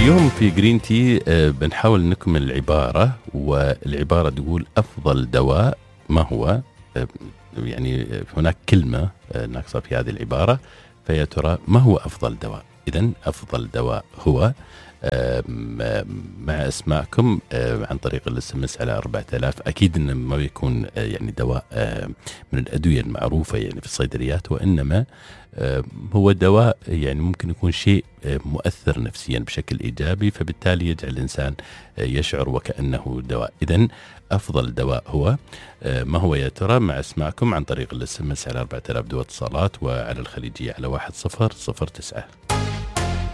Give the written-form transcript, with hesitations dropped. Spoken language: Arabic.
اليوم في جرين تي بنحاول نكمل العبارة، والعبارة تقول أفضل دواء ما هو. يعني هناك كلمة ناقصة في هذه العبارة، فيا ترى ما هو أفضل دواء؟ إذن أفضل دواء هو مع اسماءكم عن طريق الاس على 4000. اكيد انه ما بيكون يعني دواء من الادويه المعروفه يعني في الصيدليات، وانما هو دواء يعني ممكن يكون شيء مؤثر نفسيا بشكل ايجابي، فبالتالي يجعل الانسان يشعر وكانه دواء. اذن افضل دواء هو ما هو يا ترى؟ مع اسماءكم عن طريق الاس على 4000 دول اتصالات، وعلى الخليجيه على 1009.